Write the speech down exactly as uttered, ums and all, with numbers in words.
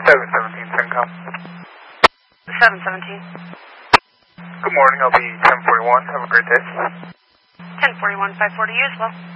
seven seventeen, CENTCOM. seven seventeen. Good morning, I'll be ten forty-one. Have a great day. ten forty-one, five forty, you as well.